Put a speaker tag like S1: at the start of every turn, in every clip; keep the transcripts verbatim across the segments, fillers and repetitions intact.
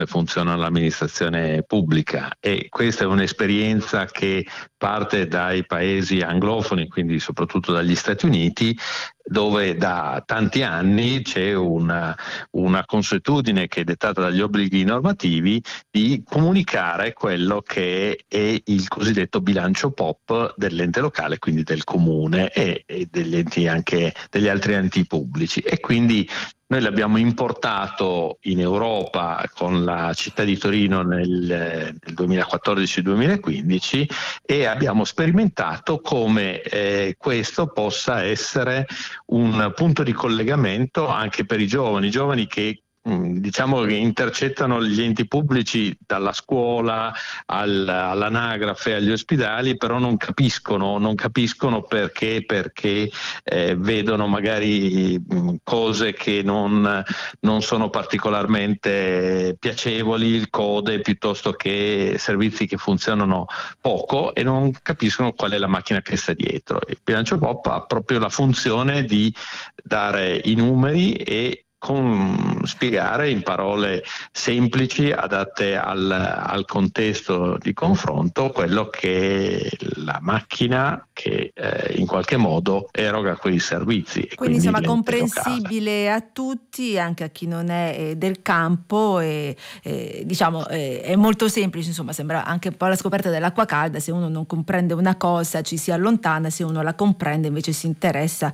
S1: funziona l'amministrazione pubblica, e questa è un'esperienza che parte dai paesi anglofoni, quindi soprattutto dagli Stati Uniti, dove da tanti anni c'è una, una consuetudine che è dettata dagli obblighi normativi di comunicare quello che è il cosiddetto bilancio P O P dell'ente locale, quindi del comune e, e degli enti anche degli altri enti pubblici. E quindi noi l'abbiamo importato in Europa con la città di Torino nel, nel duemilaquattordici duemilaquindici e abbiamo sperimentato come eh, questo possa essere un punto di collegamento anche per i giovani, giovani che diciamo che intercettano gli enti pubblici dalla scuola al, all'anagrafe, agli ospedali, però non capiscono, non capiscono perché, perché eh, vedono magari mh, cose che non, non sono particolarmente piacevoli, code piuttosto che servizi che funzionano poco, e non capiscono qual è la macchina che sta dietro. Il bilancio P O P ha proprio la funzione di dare i numeri e con spiegare in parole semplici, adatte al, al contesto di confronto, quello che è la macchina che eh, in qualche modo eroga quei servizi.
S2: Quindi,
S1: quindi
S2: insomma comprensibile locale a tutti, anche a chi non è eh, del campo, e eh, diciamo eh, è molto semplice, insomma sembra anche un po' la scoperta dell'acqua calda: se uno non comprende una cosa ci si allontana, se uno la comprende invece si interessa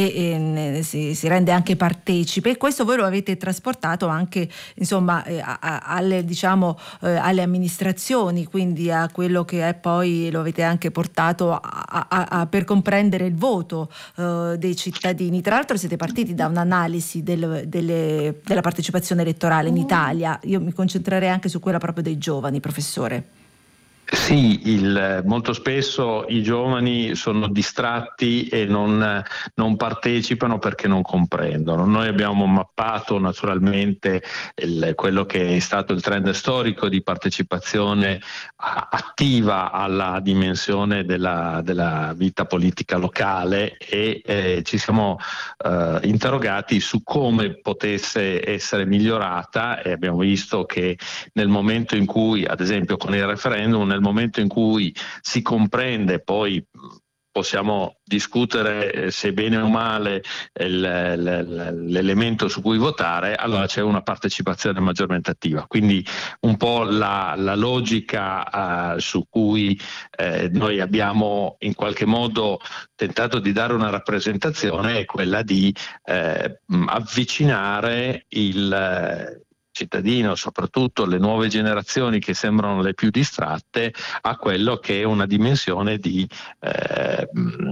S2: e, e si, si rende anche partecipe. E questo voi lo avete trasportato anche insomma eh, a, a, alle diciamo eh, alle amministrazioni, quindi a quello che è poi lo avete anche portato a, a, a, per comprendere il voto eh, dei cittadini. Tra l'altro siete partiti da un'analisi del, delle, della partecipazione elettorale in Italia. Io mi concentrerei anche su quella proprio dei giovani, professore.
S1: Sì, il, molto spesso i giovani sono distratti e non, non partecipano perché non comprendono. Noi abbiamo mappato naturalmente il, quello che è stato il trend storico di partecipazione attiva alla dimensione della, della vita politica locale e eh, ci siamo eh, interrogati su come potesse essere migliorata, e abbiamo visto che nel momento in cui, ad esempio con il referendum, nel momento in cui si comprende, poi possiamo discutere se bene o male l'elemento su cui votare, allora c'è una partecipazione maggiormente attiva. Quindi un po' la, la logica uh, su cui eh, noi abbiamo in qualche modo tentato di dare una rappresentazione è quella di eh, avvicinare il cittadino, soprattutto le nuove generazioni che sembrano le più distratte, a quello che è una dimensione di, eh,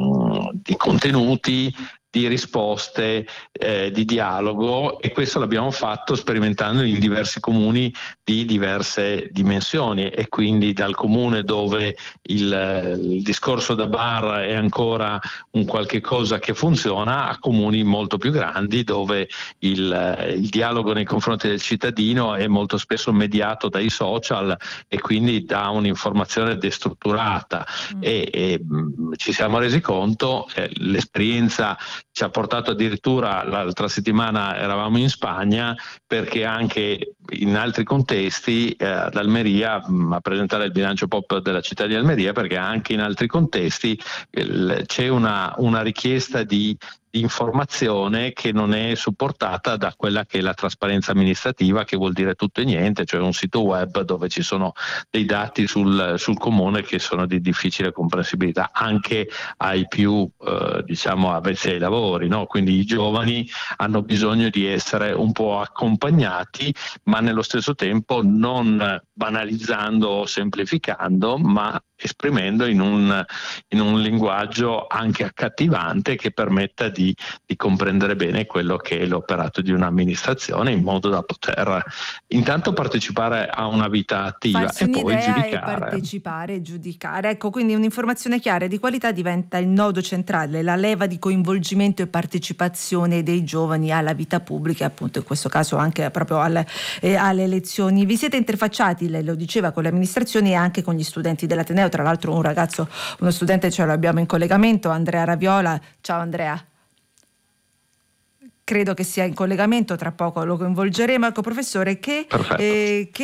S1: di contenuti, di risposte, eh, di dialogo, e questo l'abbiamo fatto sperimentando in diversi comuni di diverse dimensioni, e quindi dal comune dove il, il discorso da bar è ancora un qualche cosa che funziona, a comuni molto più grandi dove il, il dialogo nei confronti del cittadino è molto spesso mediato dai social e quindi da un'informazione destrutturata. Mm. E, e mh, ci siamo resi conto, eh, l'esperienza ci ha portato addirittura, l'altra settimana eravamo in Spagna, perché anche in altri contesti eh, ad Almeria mh, a presentare il bilancio P O P della città di Almeria, perché anche in altri contesti il, c'è una, una richiesta di informazione che non è supportata da quella che è la trasparenza amministrativa, che vuol dire tutto e niente, cioè un sito web dove ci sono dei dati sul, sul comune che sono di difficile comprensibilità anche ai più eh, diciamo avvezzi ai lavori, no? Quindi i giovani hanno bisogno di essere un po' accompagnati, ma nello stesso tempo non banalizzando o semplificando, ma esprimendo in un, in un linguaggio anche accattivante che permetta di, di comprendere bene quello che è l'operato di un'amministrazione, in modo da poter intanto partecipare a una vita attiva e poi giudicare.
S2: E partecipare e giudicare. Ecco, quindi un'informazione chiara e di qualità diventa il nodo centrale, la leva di coinvolgimento e partecipazione dei giovani alla vita pubblica, appunto in questo caso anche proprio alle, eh, alle elezioni. Vi siete interfacciati, lei lo diceva, con le amministrazioni e anche con gli studenti dell'Ateneo. Tra l'altro un ragazzo, uno studente ce l'abbiamo in collegamento, Andrea Raviola. Ciao Andrea. Credo che sia in collegamento, tra poco lo coinvolgeremo. Ecco professore, che, eh, che